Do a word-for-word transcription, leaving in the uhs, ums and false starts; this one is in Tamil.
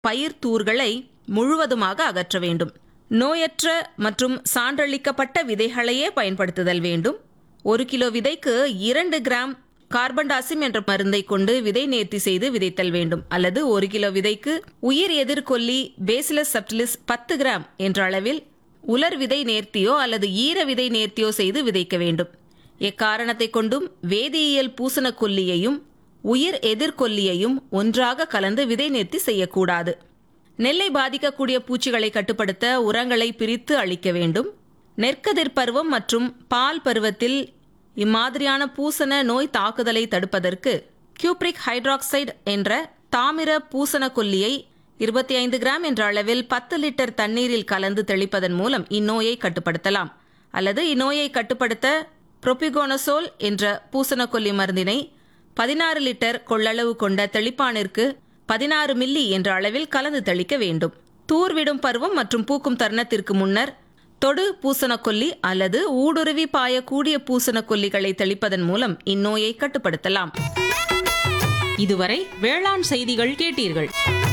பயிர் தூர்களை முழுவதுமாக அகற்ற வேண்டும். நோயற்ற மற்றும் சான்றளிக்கப்பட்ட விதைகளையே பயன்படுத்துதல் வேண்டும். ஒரு கிலோ விதைக்கு இரண்டு கிராம் கார்பன்டாசிம் என்ற மருந்தை கொண்டு விதை நேர்த்தி செய்து விதைத்தல் வேண்டும். அல்லது ஒரு கிலோ விதைக்கு உயிர் எதிர்கொல்லி பேசிலஸ் சப்டிலிஸ் பத்து கிராம் என்ற அளவில் உலர் விதை நேர்த்தியோ அல்லது ஈர விதை நேர்த்தியோ செய்து விதைக்க வேண்டும். எக்காரணத்தை கொண்டும் வேதியியல் பூசணக்கொல்லியையும் உயிர் எதிர்கொல்லியையும் ஒன்றாக கலந்து விதை நேர்த்தி செய்யக்கூடாது. நெல்லை பாதிக்கக்கூடிய பூச்சிகளை கட்டுப்படுத்த உரங்களை பிரித்து அளிக்க வேண்டும். நெற்கதிர் பருவம் மற்றும் பால் பருவத்தில் இம்மாதிரியான பூசண நோய் தாக்குதலை தடுப்பதற்கு கியூப்ரிக் ஹைட்ராக்சைடு என்ற தாமிர பூசணக்கொல்லியை இருபத்தி ஐந்து கிராம் என்ற அளவில் பத்து லிட்டர் தண்ணீரில் கலந்து தெளிப்பதன் மூலம் இந்நோயை கட்டுப்படுத்தலாம். அல்லது இந்நோயை கட்டுப்படுத்த புரோபிகோனசோல் என்ற பூசணக்கொல்லி மருந்தினை பதினாறு லிட்டர் கொள்ளளவு கொண்ட தெளிப்பானிற்கு பதினாறு மில்லி என்ற அளவில் கலந்து தெளிக்க வேண்டும். தூர்விடும் பருவம் மற்றும் பூக்கும் தருணத்திற்கு முன்னர் தொடு பூசணக்கொல்லி அல்லது ஊடுருவி பாயக்கூடிய பூசணக்கொல்லிகளை தெளிப்பதன் மூலம் இந்நோயை கட்டுப்படுத்தலாம். இதுவரை வேளாண் செய்திகள் கேட்டீர்கள்.